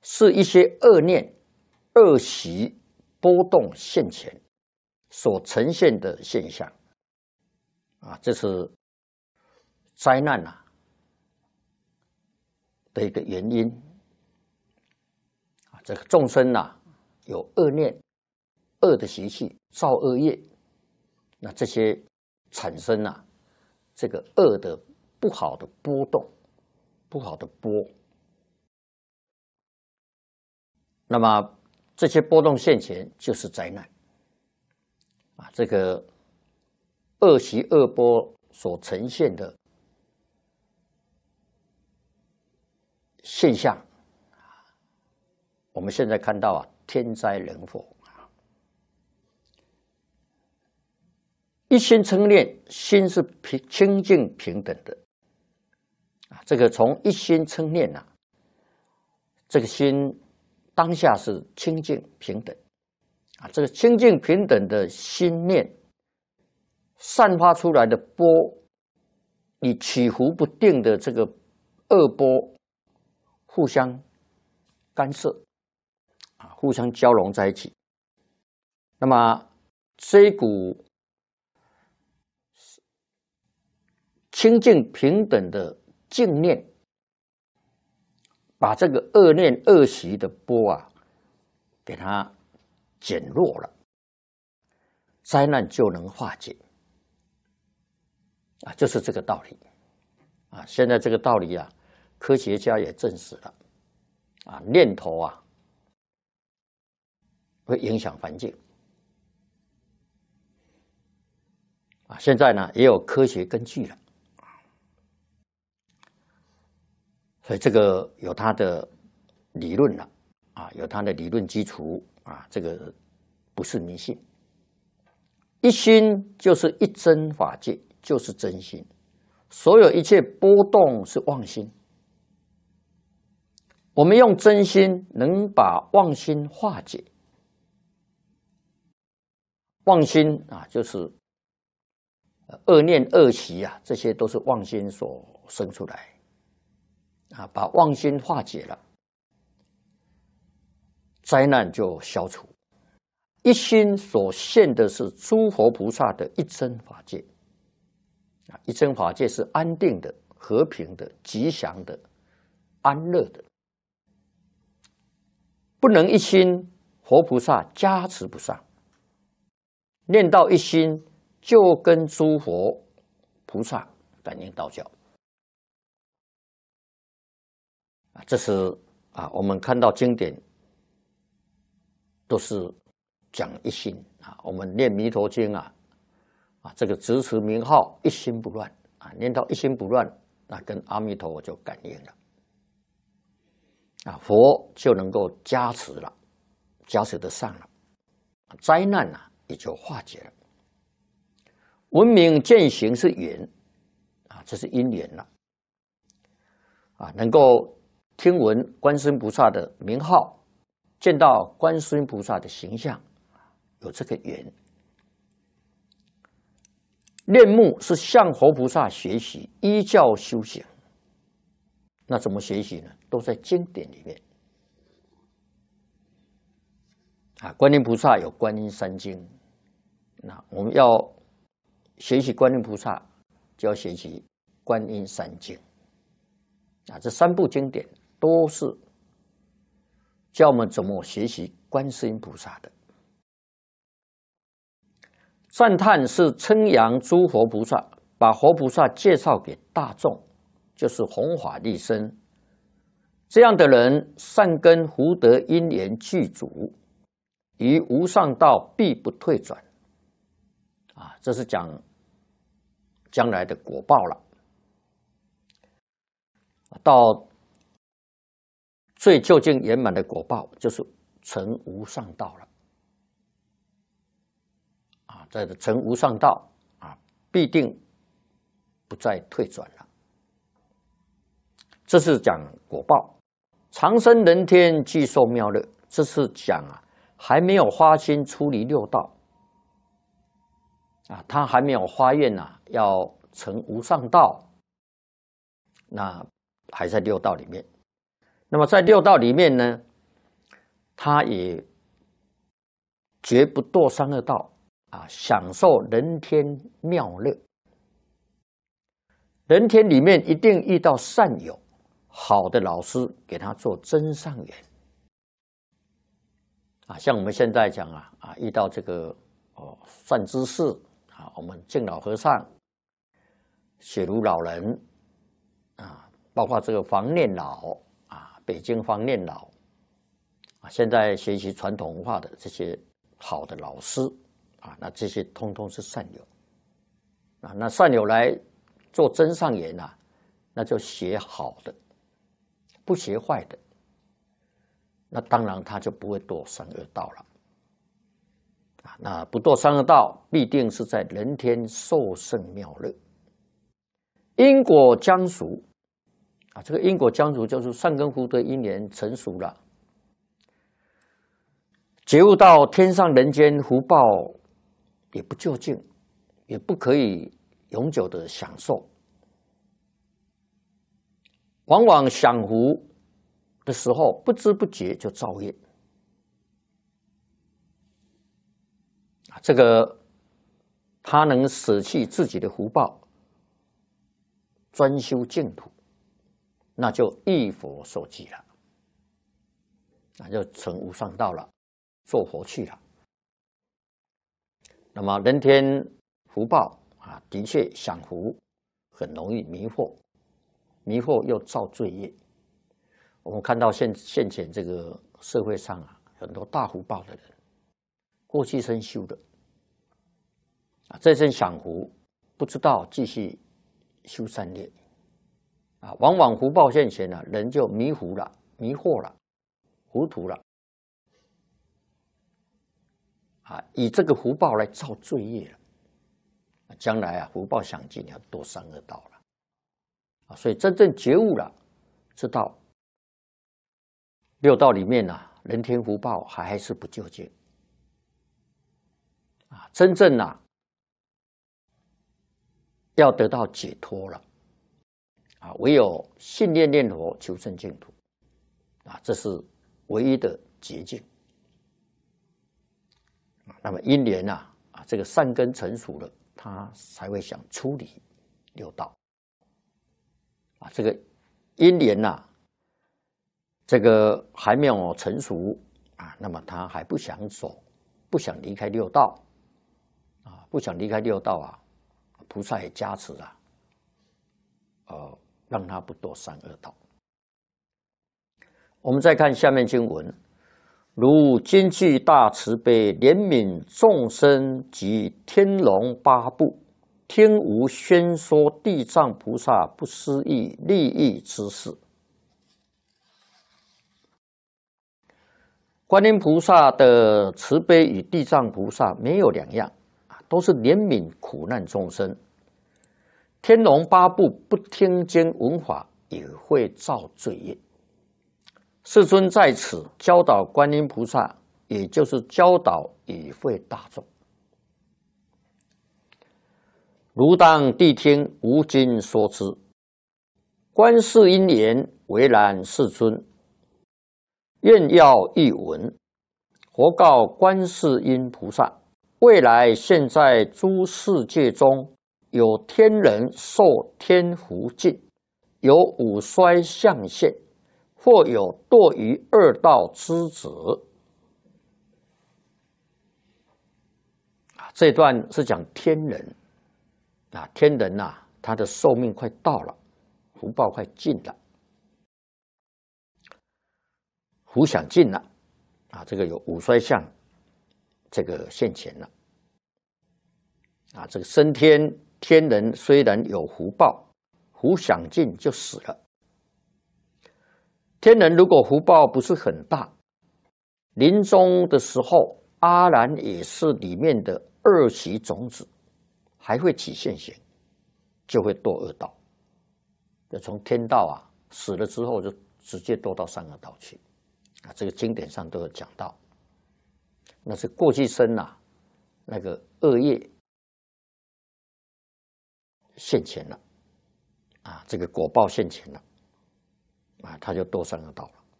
是一些恶念、恶习波动现前所呈现的现象啊，这是灾难的一个原因啊。这个众生有恶念、恶的习气、造恶业，那这些产生这个恶的不好的波动、不好的波。那么这些波动现前就是灾难啊！这个恶习恶波所呈现的现象，我们现在看到天灾人祸，一心称念，心是清净平等的啊。这个从一心称念这个心当下是清净平等啊，这个清净平等的心念散发出来的波，与起伏不定的这个恶波互相干涉啊，互相交融在一起。那么这一股清净平等的净念，把这个恶念恶习的波给它减弱了，灾难就能化解啊，就是这个道理啊。现在这个道理科学家也证实了啊，念头会影响环境啊。现在也有科学根据了。所以这个有它的理论了啊，有它的理论基础啊，这个不是迷信。一心就是一真法界，就是真心，所有一切波动是妄心。我们用真心能把妄心化解。妄心就是恶念恶习这些都是妄心所生出来。把妄心化解了，灾难就消除。一心所现的是诸佛菩萨的一真法界，一真法界是安定的、和平的、吉祥的、安乐的。不能一心，佛菩萨加持不上。念到一心，就跟诸佛菩萨感应道交。这是我们看到经典都是讲一心我们念弥陀经这个直持名号一心不乱念到一心不乱，跟阿弥陀佛就感应了佛就能够加持了，加持得上了，灾难也就化解了。闻名见行是缘这是因缘了能够听闻观世音菩萨的名号，见到观世音菩萨的形象，有这个缘。念目是向佛菩萨学习，依教修行。那怎么学习呢？都在经典里面观音菩萨有观音三经，那我们要学习观音菩萨，就要学习观音三经这三部经典都是教我们怎么学习观世音菩萨的。赞叹是称扬诸佛菩萨，把佛菩萨介绍给大众，就是弘法利生。这样的人善根福德因缘具足，于无上道必不退转这是讲将来的果报了。到最究竟圆满的果报，就是成无上道了在成无上道必定不再退转了。这是讲果报。长生人天具受妙乐，这是讲还没有发心出离六道他还没有发愿要成无上道，那还在六道里面。那么在六道里面呢， 他也绝不堕三恶道啊，享受人天妙乐。人天里面一定遇到善友，好的老师给他做增上缘啊，像我们现在讲遇到这个善知识啊，我们敬老和尚、雪庐老人啊，包括这个黄念老啊，北京黄念老啊，现在学习传统文化的这些好的老师啊，那这些通通是善友啊，那善友来做增上缘啊，那就学好的，不学坏的。那当然他就不会堕三恶道了啊！那不堕三恶道，必定是在人天受胜妙乐。因果将熟啊，这个因果将熟就是善根福德因缘成熟了，觉悟到天上人间福报也不究竟，也不可以永久的享受，往往享福的时候，不知不觉就造业啊！这个他能舍弃自己的福报，专修净土，那就一佛受记了，那就成无上道了，做佛去了。那么人天福报啊，的确享福很容易迷惑，迷惑又造罪业。我们看到现前这个社会上啊，很多大福报的人，过去生修的啊，这生享福，不知道继续修善业啊，往往福报现前了，人就迷糊了、迷惑了、糊涂了啊，以这个福报来造罪业了，将来啊，福报享尽要堕三恶道了啊，所以真正觉悟了，知道。六道里面啊，人天福报还是不究竟啊！真正要得到解脱了啊，唯有信念念佛求生净土啊，这是唯一的捷径。那么因缘这个善根成熟了，他才会想出离六道啊。这个因缘这个还没有成熟啊，那么他还不想走，不想离开六道啊，不想离开六道啊，菩萨也加持让他不堕三恶道。我们再看下面经文：如今具大慈悲，怜悯众生及天龙八部，听无宣说地藏菩萨不思议利益之事。观音菩萨的慈悲与地藏菩萨没有两样都是怜悯苦难众生。天龙八部不听经闻法，也会造罪业。世尊在此教导观音菩萨，也就是教导与会大众。如当谛听，无经说之。观世音言：唯然，世尊。愿要一闻，佛告观世音菩萨：未来现在诸世界中，有天人受天福尽，有五衰相现，或有堕于二道之子。这段是讲天人天人他的寿命快到了，福报快尽了。福享尽了这个有五衰相，这个现前了这个升天天人虽然有福报，福享尽就死了。天人如果福报不是很大，临终的时候，阿难也是里面的二习种子，还会起现行，就会堕恶道，就从天道死了之后就直接堕到三恶道去。这个经典上都有讲到，那是过去生那个恶业现前了这个果报现前了他就堕三恶道了。